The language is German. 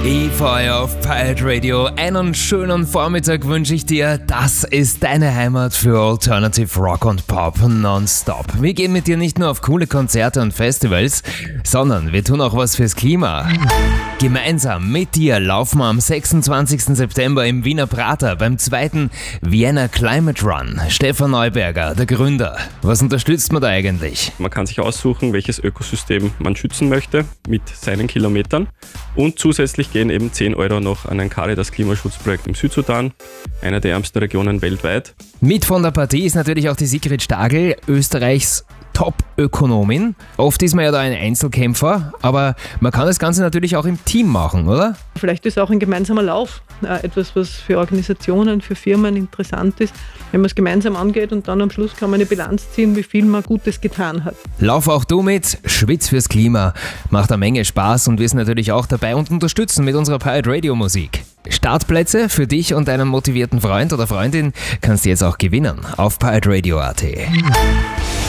Efeu auf Pirate Radio. Einen schönen Vormittag wünsche ich dir. Das ist deine Heimat für Alternative Rock und Pop nonstop. Wir gehen mit dir nicht nur auf coole Konzerte und Festivals, sondern wir tun auch was fürs Klima. Gemeinsam mit dir laufen wir am 26. September im Wiener Prater beim 2. Vienna Climate Run. Stefan Neuberger, der Gründer. Was unterstützt man da eigentlich? Man kann sich aussuchen, welches Ökosystem man schützen möchte mit seinen Kilometern. Und zusätzlich gehen eben 10 Euro noch an ein Caritas-Klimaschutzprojekt im Südsudan, einer der ärmsten Regionen weltweit. Mit von der Partie ist natürlich auch die Sigrid Stagl, Österreichs Top-Ökonomin. Oft ist man ja da ein Einzelkämpfer, aber man kann das Ganze natürlich auch im Team machen, oder? Vielleicht ist auch ein gemeinsamer Lauf etwas, was für Organisationen, für Firmen interessant ist, wenn man es gemeinsam angeht und dann am Schluss kann man eine Bilanz ziehen, wie viel man Gutes getan hat. Lauf auch du mit, schwitz fürs Klima, macht eine Menge Spaß und wir sind natürlich auch dabei und unterstützen mit unserer Pirate Radio Musik. Startplätze für dich und deinen motivierten Freund oder Freundin kannst du jetzt auch gewinnen auf pirateradio.at.